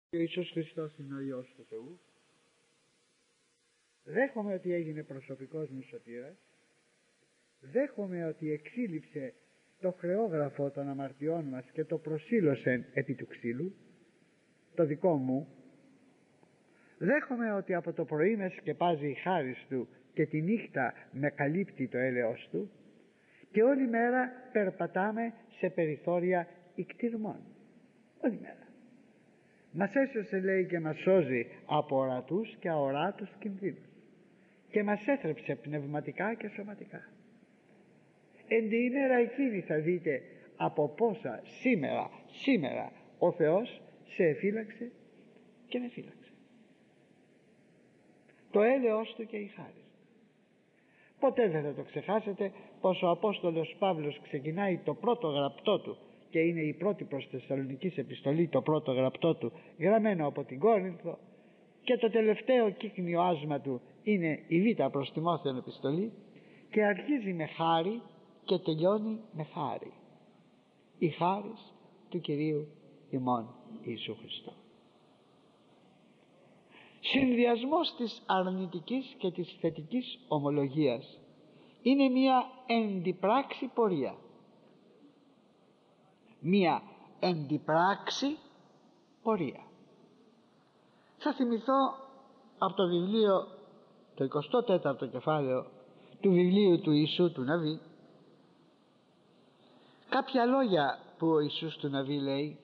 Ο Ιησούς Χριστός είναι ο Υιός του Θεού. Δέχομαι ότι έγινε προσωπικός μου σωτήρας. Δέχομαι ότι εξήλυψε το χρεόγραφο των αμαρτιών μας και το προσήλωσε επί του ξύλου, το δικό μου. Δέχομαι ότι από το πρωί με σκεπάζει η χάρις του και τη νύχτα με καλύπτει το έλεος του και όλη μέρα περπατάμε σε περιθώρια ικτιρμών. Όλη μέρα. Μας έσωσε, λέει, και μας σώζει από ορατούς και αοράτους κινδύνους και μας έθρεψε πνευματικά και σωματικά. Εν τη ημέρα εκείνη θα δείτε από πόσα σήμερα ο Θεός σε εφύλαξε και με φύλαξε. Το έλεος του και η χάρις. Ποτέ δεν θα το ξεχάσετε πως ο Απόστολος Παύλος ξεκινάει το πρώτο γραπτό του, και είναι η πρώτη προς Θεσσαλονικής επιστολή, το πρώτο γραπτό του, γραμμένο από την Κόρινθο, και το τελευταίο κύκνιο άσμα του είναι η Β' προς Τιμόθεον επιστολή, και αρχίζει με χάρη και τελειώνει με χάρη. Η χάρις του Κυρίου ημών Ιησού Χριστού. Συνδυασμός της αρνητικής και της θετικής ομολογίας είναι μια εντυπράξη πορεία. Μια εντυπράξη πορεία. Θα θυμηθώ από το βιβλίο, το 24ο κεφάλαιο του βιβλίου του Ιησού του Ναβί, κάποια λόγια που ο Ιησούς του Ναβί λέει: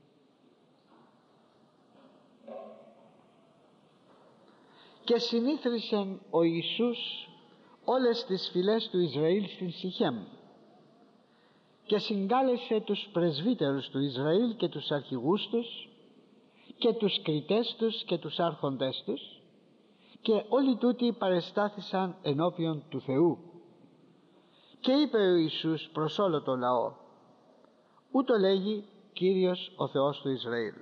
«Και συνήθρισεν ο Ιησούς όλες τις φυλές του Ισραήλ στην Σιχέμ και συγκάλεσε τους πρεσβύτερους του Ισραήλ και τους αρχηγούς τους και τους κριτές τους και τους άρχοντές τους, και όλοι τούτοι παρεστάθησαν ενώπιον του Θεού. Και είπε ο Ιησούς προς όλο το λαό: ούτω λέγει Κύριος ο Θεός του Ισραήλ».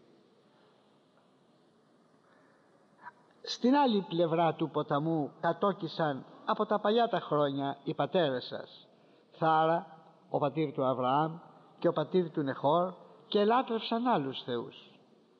Στην άλλη πλευρά του ποταμού κατόκισαν από τα παλιά τα χρόνια οι πατέρες σας, Θάρα, ο πατήρ του Αβραάμ, και ο πατήρ του Νεχόρ, και ελάτρευσαν άλλους θεούς.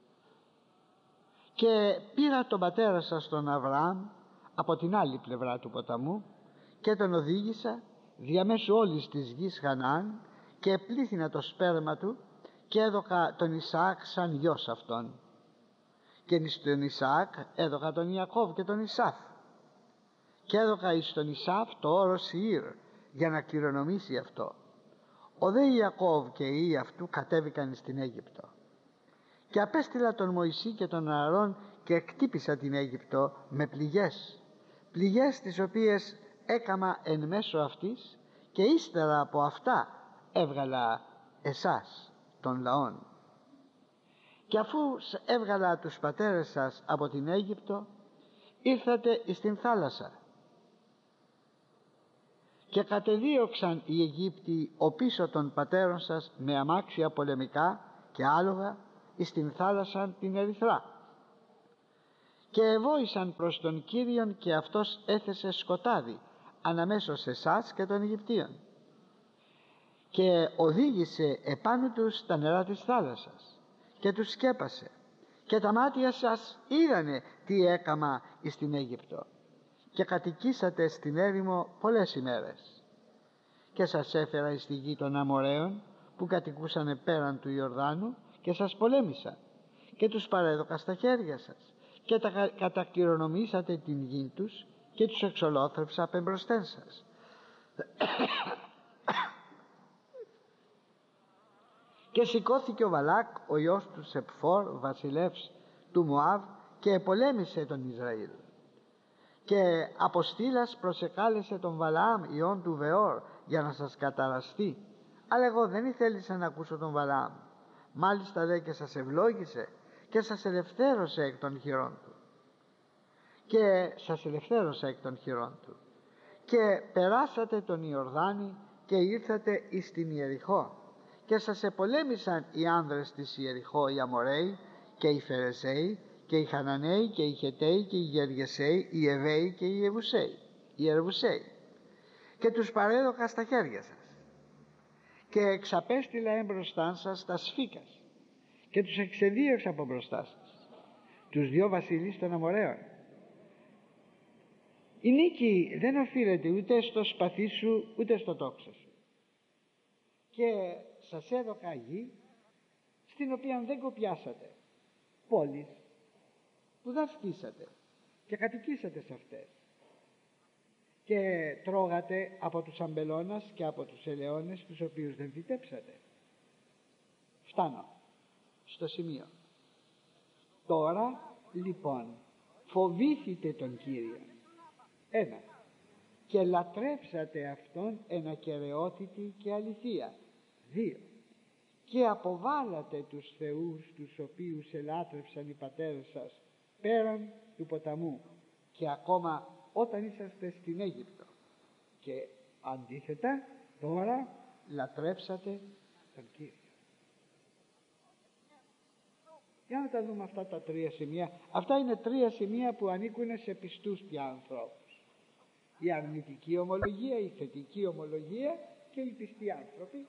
Και πήρα τον πατέρα σας τον Αβραάμ από την άλλη πλευρά του ποταμού και τον οδήγησα διαμέσου όλης της γης Χαναάν και επλήθυνα το σπέρμα του και έδωκα τον Ισαάκ σαν γιος αυτόν. Και εις τον Ισαάκ έδωκα τον Ιακώβ και τον Ισάφ, και έδωκα εις τον Ισάφ το όρος Σηήρ για να κληρονομήσει αυτό. Ο δε Ιακώβ και οι αυτού κατέβηκαν στην Αίγυπτο. Και απέστειλα τον Μωυσή και τον Ααρών και εκτύπησα την Αίγυπτο με πληγές τις οποίες έκαμα εν μέσω αυτής, και ύστερα από αυτά έβγαλα εσάς των λαών. Και αφού έβγαλα τους πατέρες σας από την Αίγυπτο, ήρθατε εις την θάλασσα, και κατεδίωξαν οι Αιγύπτιοι οπίσω των πατέρων σας με αμάξια πολεμικά και άλογα εις την θάλασσα την Ερυθρά. Και εβόησαν προς τον Κύριον, και αυτός έθεσε σκοτάδι αναμέσως εσάς και των Αιγυπτίων, και οδήγησε επάνω τους τα νερά της θάλασσας και τους σκέπασε, και τα μάτια σας είδανε τι έκαμα εις την Αίγυπτο, και κατοικήσατε στην έρημο πολλές ημέρες. Και σας έφερα εις τη γη των Αμοραίων που κατοικούσανε πέραν του Ιορδάνου, και σας πολέμησα και τους παρέδωκα στα χέρια σας, και κατακληρονομήσατε την γη τους και τους εξολόθρεψα απεμπροστέν σας. Και σηκώθηκε ο Βαλάκ ο γιος του Σεπφόρ, βασιλεύς του Μωάβ, και επολέμησε τον Ισραήλ. Και αποστήλας προσεκάλεσε τον Βαλαάμ ιόν του Βεόρ για να σας καταραστεί, αλλά εγώ δεν ήθελησα να ακούσω τον Βαλαάμ. Μάλιστα δε και σας ευλόγησε και σας ελευθέρωσε εκ των χειρών του. Και περάσατε τον Ιορδάνη και ήρθατε εις την Ιεριχώ, και σας επολέμησαν οι άνδρες της Ιεριχώ, οι Αμοραίοι και οι Φερεζαίοι και οι Χαναναίοι και οι Χεταίοι και οι Γεργεσαίοι, οι Εβαίοι και οι Ιερβουσαίοι, και τους παρέδωκα στα χέρια σας. Και εξαπέστειλα έμπροσθάν σας τα σφίκας και τους εξεδίωξε από μπροστά σας, τους δυο βασιλείς των Αμοραίων. Η νίκη δεν οφείλεται ούτε στο σπαθί σου ούτε στο τόξο σου. Και σας έδωκα γη στην οποία δεν κοπιάσατε, πόλεις που δεν χτίσατε και κατοικήσατε σε αυτές, και τρώγατε από τους αμπελώνας και από τους ελαιώνες τους οποίους δεν φυτέψατε. Φτάνω στο σημείο. Τώρα λοιπόν φοβήθητε τον Κύριον, ένα, και λατρέψατε Αυτόν εν ακεραιότητη και αληθεία, δύο, και αποβάλατε τους θεούς τους οποίους ελάτρεψαν οι πατέρες σας πέραν του ποταμού και ακόμα όταν είσαστε στην Αίγυπτο, και αντίθετα τώρα λατρέψατε τον Κύριο. Για να τα δούμε αυτά τα τρία σημεία. Αυτά είναι τρία σημεία που ανήκουν σε πιστούς πια ανθρώπους. Η αρνητική ομολογία, η θετική ομολογία και οι πιστοί άνθρωποι.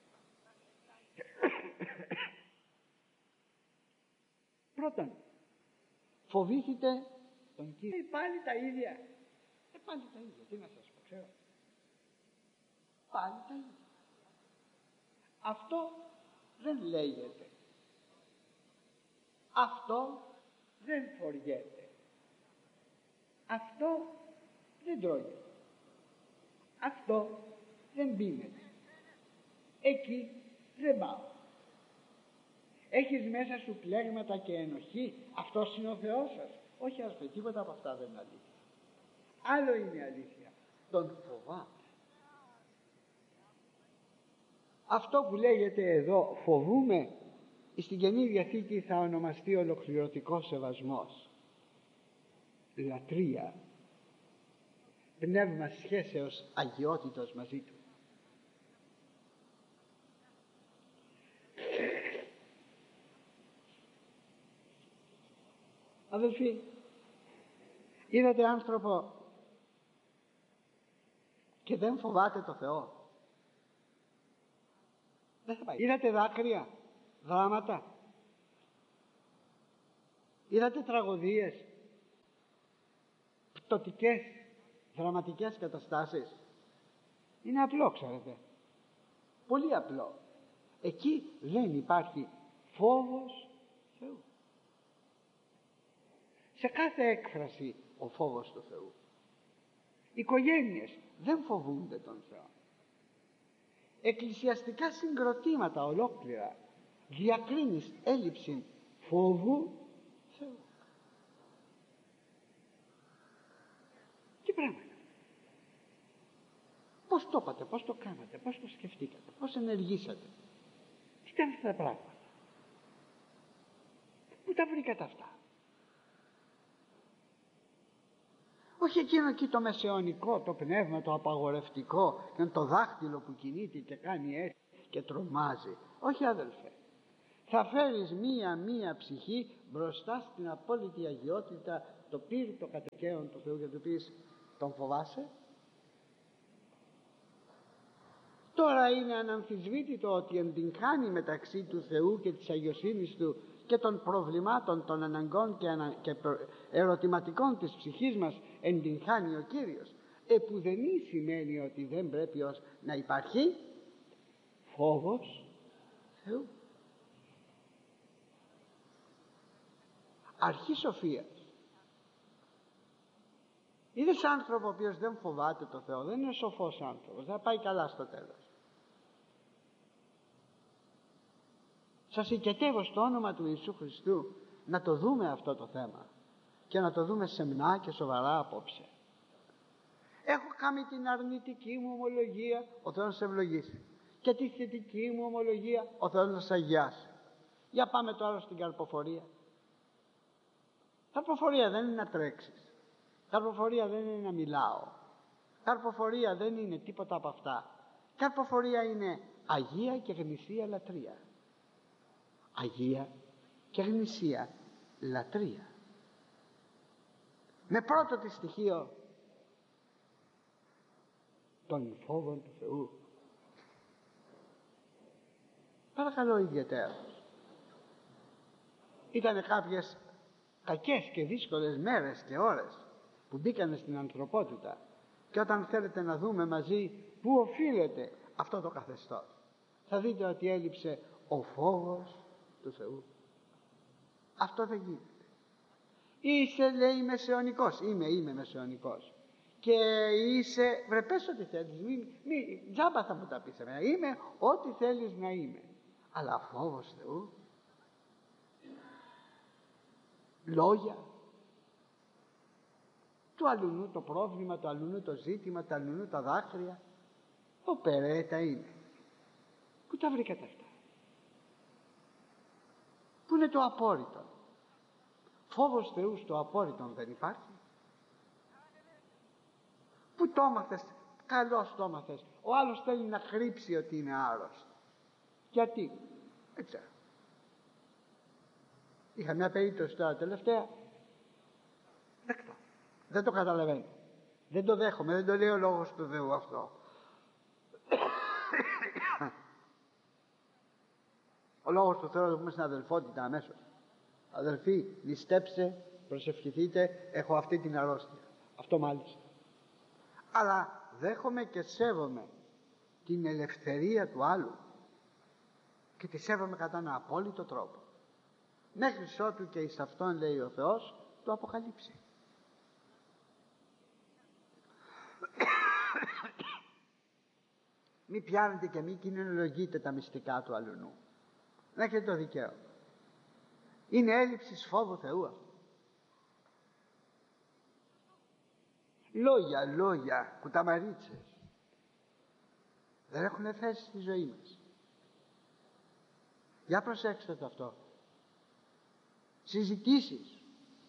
Πρώτον, φοβήθητε τον Κύριο. Πάλι τα ίδια. Πάλι τα ίδια. Τι να σας πω, ξέρω. Πάλι τα ίδια. Αυτό δεν λέγεται. Αυτό δεν φοριέται. Αυτό δεν τρώγεται. Αυτό δεν πίνεται. Εκεί δεν πάω. Έχεις μέσα σου πλέγματα και ενοχή. Αυτός είναι ο Θεός σας. Όχι, ας πω, τίποτα από αυτά δεν είναι αλήθεια. Άλλο είναι αλήθεια. Τον φοβάμαι. Αυτό που λέγεται εδώ φοβούμε, στην Καινή Διαθήκη θα ονομαστεί ολοκληρωτικός σεβασμός, λατρεία, πνεύμα σχέσεως αγιότητος μαζί του. Αδελφοί, είδατε άνθρωπο και δεν φοβάται το Θεό, δεν θα πάει. Είδατε δάκρυα, δράματα, είδατε τραγωδίες, πτωτικές, δραματικές καταστάσεις. Είναι απλό, ξέρετε, πολύ απλό. Εκεί δεν υπάρχει φόβος Θεού. Σε κάθε έκφραση ο φόβος του Θεού. Οι οικογένειες δεν φοβούνται τον Θεό. Εκκλησιαστικά συγκροτήματα ολόκληρα διακρίνεις έλλειψη φόβου Θεού. Τι πράγματα. Πώς το είπατε, πώς το κάνατε, πώς το σκεφτήκατε, πώς ενεργήσατε. Τι ήταν αυτά τα πράγματα. Πού τα βρήκατε αυτά. Όχι εκείνο εκεί το μεσαιωνικό, το πνεύμα, το απαγορευτικό, και το δάχτυλο που κινείται και κάνει έτσι και τρομάζει. Όχι, αδελφέ. Θα φέρεις μία ψυχή μπροστά στην απόλυτη αγιότητα, το πύρητο κατοικέων του Θεού, και του πεις, τον φοβάσαι. Τώρα είναι αναμφισβήτητο ότι εντυγχάνει μεταξύ του Θεού και της αγιοσύνης του και των προβλημάτων, των αναγκών και ερωτηματικών της ψυχής μας, εντυγχάνει ο Κύριος. Επουδενή σημαίνει ότι δεν πρέπει να υπάρχει φόβος Θεού. Αρχή σοφίας. Είδες άνθρωπο ο οποίος δεν φοβάται το Θεό, δεν είναι σοφός άνθρωπος, δεν πάει καλά στο τέλος. Σας οικετεύω στο όνομα του Ιησού Χριστού να το δούμε αυτό το θέμα και να το δούμε σεμνά και σοβαρά απόψε. Έχω κάνει την αρνητική μου ομολογία, ο Θεός να σε ευλογήσει, και τη θετική μου ομολογία, ο Θεός να σε αγιάσει. Για πάμε τώρα στην καρποφορία. Καρποφορία δεν είναι να τρέξεις. Καρποφορία δεν είναι να μιλάω. Καρποφορία δεν είναι τίποτα από αυτά. Καρποφορία είναι αγία και γνησία λατρεία. Αγία και γνησία λατρεία. Με πρώτο τη στοιχείο των φόβων του Θεού. Παρακαλώ ιδιαιτέρως, Ήταν κάποιες κακές και δύσκολες μέρες και ώρες που μπήκανε στην ανθρωπότητα, και όταν θέλετε να δούμε μαζί πού οφείλεται αυτό το καθεστώς, θα δείτε ότι έλειψε ο φόβος του Θεού. Αυτό δεν γίνεται. Είσαι, λέει, μεσαιωνικός. Είμαι μεσαιωνικός. Και είσαι, βρε πες ό,τι θέλεις, τζάμπα θα μου τα πεις εμένα. Είμαι ό,τι θέλεις να είμαι. Αλλά φόβος Θεού, λόγια, του αλουνού το πρόβλημα, του αλουνού το ζήτημα, του αλουνού τα δάκρυα, οπερέτα είναι. Πού τα βρήκατε αυτά? Πού είναι το απόρριτο? Φόβος Θεού στο απόρριτο δεν υπάρχει? Πού το έμαθες? Καλώς το έμαθες. Ο άλλος θέλει να κρύψει ότι είναι άρρωστο. Γιατί? Δεν ξέρω. Είχα μια περίπτωση τώρα τελευταία, δεκτό. Δεν το καταλαβαίνω. Δεν το δέχομαι, δεν το λέει ο λόγος του Θεού αυτό. Ο λόγος του Θεού, να το πούμε στην αδελφότητα αμέσως. Αδελφοί, ληστέψτε, προσευχηθείτε, έχω αυτή την αρρώστια. Αυτό μάλιστα. Αλλά δέχομαι και σέβομαι την ελευθερία του άλλου και τη σέβομαι κατά ένα απόλυτο τρόπο, μέχρι ότου και εις αυτόν, λέει ο Θεός, το αποκαλύψει. Μη πιάνετε και μη κοινωνιολογείτε τα μυστικά του αλουνού. Δεν έχετε το δικαίωμα. Είναι έλλειψη φόβου Θεού αυτό. Λόγια, κουταμαρίτσες δεν έχουν θέση στη ζωή μας. Για προσέξτε το αυτό. Συζητήσεις.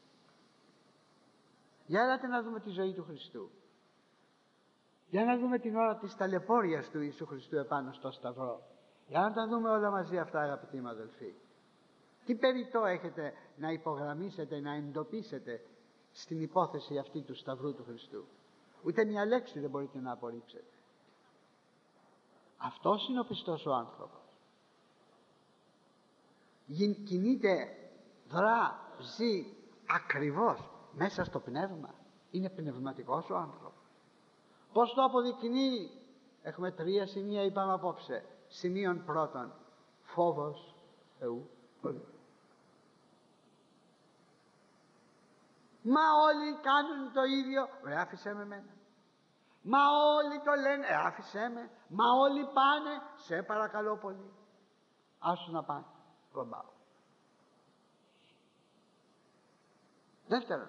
Για έλατε να δούμε τη ζωή του Χριστού. Για να δούμε την ώρα της ταλαιπώριας του Ιησού Χριστού επάνω στο Σταυρό. Για να τα δούμε όλα μαζί αυτά, αγαπητοί μου αδελφοί. Τι περιττό έχετε να υπογραμμίσετε, να εντοπίσετε στην υπόθεση αυτή του Σταυρού του Χριστού? Ούτε μια λέξη δεν μπορείτε να απορρίψετε. Αυτός είναι ο πιστός ο άνθρωπος. Κινείται, δρά, ζει ακριβώς μέσα στο πνεύμα. Είναι πνευματικός ο άνθρωπος. Πώς το αποδεικνύει? Έχουμε 3 σημεία, είπαμε απόψε. Σημείον πρώτον, φόβος Θεού. Μα όλοι κάνουν το ίδιο, άφησέ με εμένα. Μα όλοι το λένε, άφησέ με. Μα όλοι πάνε, σε παρακαλώ πολύ, άσου να πάνε, κομπάω. Δεύτερον,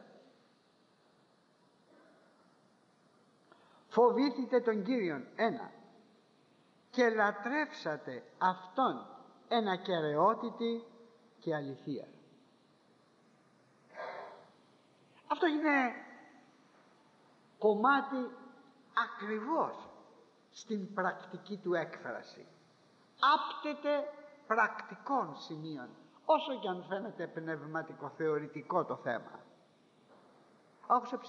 φοβήθητε τον Κύριον, 1, και λατρεύσατε Αυτόν εν ακεραιότητη και αληθεία. Αυτό είναι κομμάτι ακριβώς στην πρακτική του έκφραση. Άπτεται πρακτικών σημείων, όσο και αν φαίνεται πνευματικο-θεωρητικό το θέμα. Άκουσα